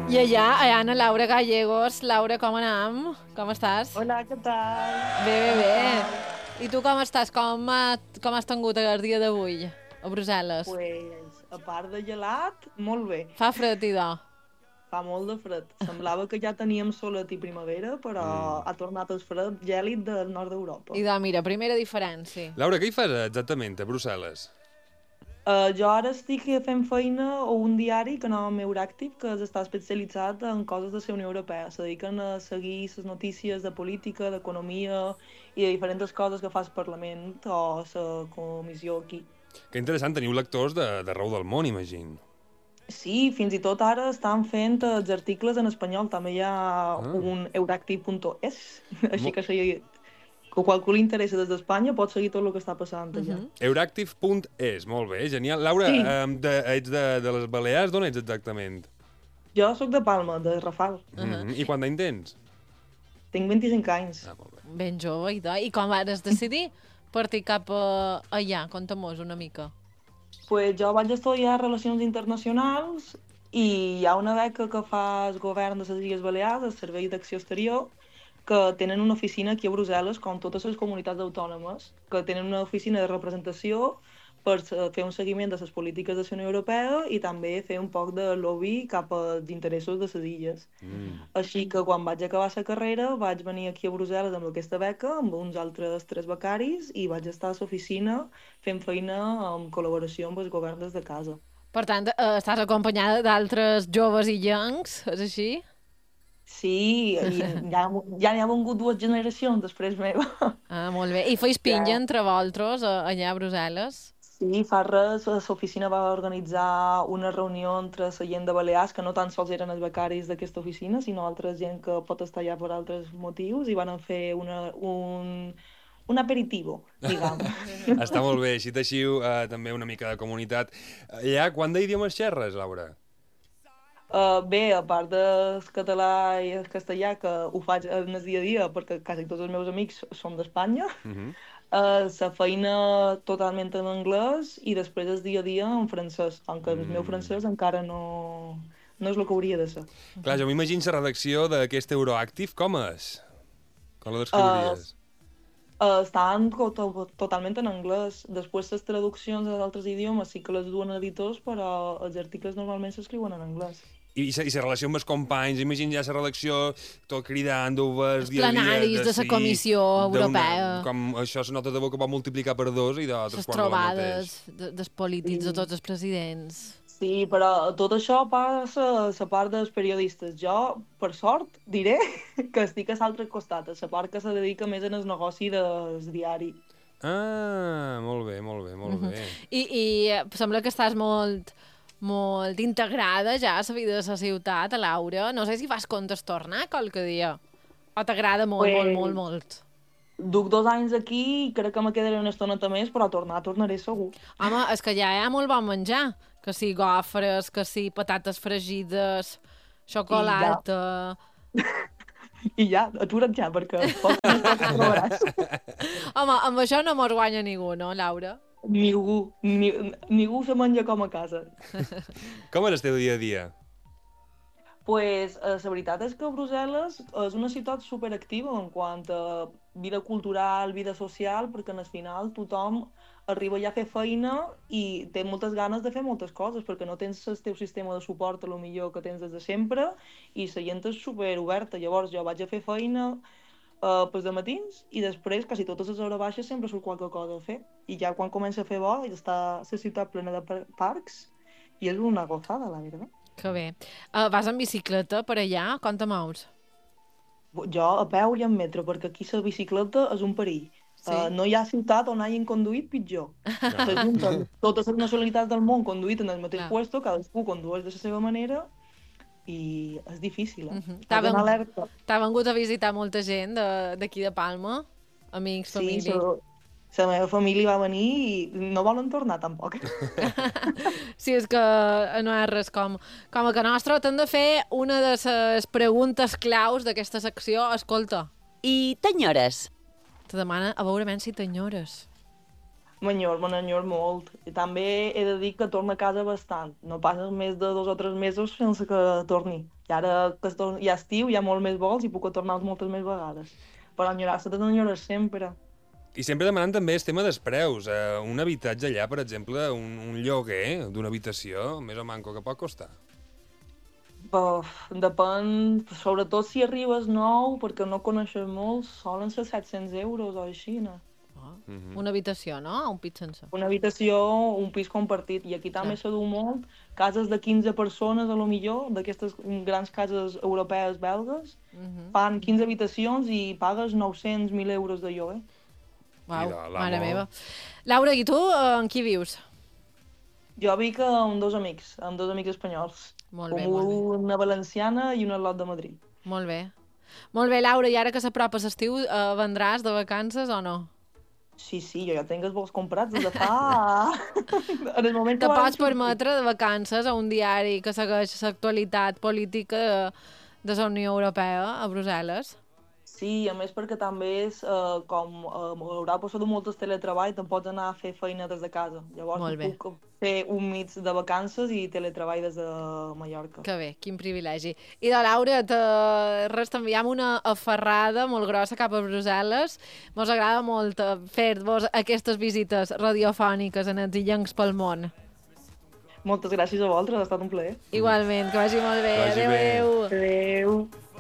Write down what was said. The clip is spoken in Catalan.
I allà Anna Laura Gallegos. Laura, com anem? Com estàs? Hola, què tal? Bé. I tu com estàs? Com has tingut el dia d'avui a Brussel·les? Pues, a part de gelat, molt bé. Fa fred, idò. Fa molt de fred. Semblava que ja teníem solet i primavera, però ha tornat el fred gèlid del nord d'Europa. Idò, mira, primera diferència. Laura, què hi fas exactament a Brussel·les? Jo ara estic fent feina a un diari que no Euractiv, que està especialitzat en coses de la Unió Europea. Se dediquen a seguir les notícies de política, d'economia i de diferents coses que fa el Parlament o la comissió aquí. Que interessant, teniu lectors d'arreu del món, imagino. Sí, fins i tot ara estan fent els articles en espanyol. També hi ha un euractiv.es, així que si a qualcú li interessa des d'Espanya pot seguir tot el que està passant allà. Euractiv.es, molt bé, genial. Laura, Sí. ets de les Balears, d'on ets exactament? Jo sóc de Palma, de Rafal. I quant d'any tens? Tinc 25 anys. Molt bé. Ben jove, idò. I com vas decidir partir cap allà? Conta-mos una mica. Pues jo vaig estudiar Relacions Internacionals i hi ha una beca que fa el govern de les Illes Balears, el Servei d'Acció Exterior, que tenen una oficina aquí a Brussel·les, com totes les comunitats autònomes, que tenen una oficina de representació per fer un seguiment de les polítiques de la Unió Europea i també fer un poc de lobby cap als interessos de les illes. Així que quan vaig acabar la carrera vaig venir aquí a Brussel·les amb aquesta beca, amb uns altres 3 becaris, i vaig estar a l'oficina fent feina en col·laboració amb el govern des de casa. Per tant, estàs acompanyada d'altres joves illencs, és així? Sí, i ja n'hi ha vingut 2 generacions després meva. Ah, molt bé. I feis pinja entre vosaltres allà a Brussel·les? Sí, fa res l'oficina va organitzar una reunió entre la gent de Balears, que no tan sols eren els becaris d'aquesta oficina, sinó altra gent que pot estar allà per altres motius, i van fer un aperitivo, diguem. Està molt bé, així teixiu també una mica de comunitat. Allà, quant d'idiomes xerres, Laura? Bé, a part del català i el castellà, que ho faig en el dia a dia, perquè quasi tots els meus amics són d'Espanya, la feina totalment en anglès i després el dia a dia en francès, aunque el meu francès encara no és el que hauria de ser. Clar, jo m'imagino la redacció d'aquest Euroactiv, com és? Com la descriuries? Estan totalment en anglès. Després les traduccions als altres idiomes sí que les duen editors, però els articles normalment s'escriuen en anglès. I la relació amb els companys, imagina ja la redacció, tot cridant, els plenaris de la Comissió Europea. Com això se nota de bo que va multiplicar per 2 i d'altres les trobades dels polítics, de tots els presidents. Sí, però tot això passa a la part dels periodistes. Jo, per sort, diré que estic a l'altre costat, a la part que se dedica més en el negoci del diari. Ah, molt bé, molt bé, molt bé. I sembla que estàs molt integrada ja a la vida de la ciutat, a Laura. No sé si fas comptes tornar qualque dia. O t'agrada molt. Duc 2 anys aquí i crec que me quedaré una estoneta més, però tornaré segur. Home, és que ja hi ha molt bon menjar. Que si gofres, que si patates fregides, xocolata... I ja, atura't ja, perquè poc trobaràs. Home, amb això no mos guanya ningú, no, Laura? Ningú se menja com a casa. Com és el teu dia a dia? Pues, la veritat és que Brussel·les és una ciutat superactiva en quant a vida cultural, vida social, perquè al final tothom arriba ja a fer feina i té moltes ganes de fer moltes coses, perquè no tens el teu sistema de suport a lo millor que tens des de sempre i la gent és superoberta. Llavors jo vaig a fer feina pels dematins i després, quasi totes les hores baixes, sempre surt qualque cosa a fer. I ja quan comença a fer bo, ja està la ciutat plena de parcs i és una gozada, la veritat. Que bé. Vas en bicicleta per allà? Com te mous? Jo a peu i en metro, perquè aquí la bicicleta és un perill. Sí. No hi ha ciutat on hagin conduït pitjor. S'ajunten totes les nacionalitats del món conduït en el mateix puesto, cadascú condueix de la seva manera i és difícil. T'ha vengut a visitar molta gent d'aquí de Palma? Amics, família? Sí, la meva família va venir i no volen tornar tampoc. Sí, és que no hi ha res com a que nostre. T'hem de fer una de les preguntes claus d'aquesta secció. Escolta. I t'enyores? Te demana a veure si t'enyores. M'enyor molt. I també he de dir que torno a casa bastant. No passes més de 2 o 3 mesos sense que torni. I ara que hi ha estiu, hi ha molt més vols i puc tornar moltes més vegades. Però enyorar-se te n'enyores sempre. I sempre demanant també el tema dels preus. Un habitatge allà, per exemple, un lloguer d'una habitació, més o manco, que pot costar? Depèn, sobretot si arribes nou, perquè no coneixes molt, solen ser 700 euros o així, no? Una habitació, no? Un pis sencer. Una habitació, un pis compartit. I aquí també s'ha dut molt cases de 15 persones, a lo millor, d'aquestes grans cases europees belgues, fan 15 habitacions i pagues 900.000 euros de lloguer. Uau, mare meva. Laura, i tu amb qui vius? Jo vic amb 2 amics espanyols. Molt bé, Una valenciana i una al lot de Madrid. Molt bé. Molt bé, Laura, i ara que s'apropa l'estiu, vendràs de vacances o no? Sí, jo ja tinc els vols comprats des de fa... en el moment Te pots permetre de vacances a un diari que segueix l'actualitat política de la Unió Europea a Brussel·les? Sí, a més perquè també és, com a Europa s'ha dut molt el teletreball, te'n pots anar a fer feina des de casa. Llavors puc fer un mig de vacances i teletreball des de Mallorca. Que bé, quin privilegi. I de Laura, t'enviem una aferrada molt grossa cap a Brussel·les. Mos agrada molt fer-vos aquestes visites radiofòniques en els illencs pel món. Moltes gràcies a vosaltres, ha estat un plaer. Igualment, que vagi molt bé. Adéu. Adéu.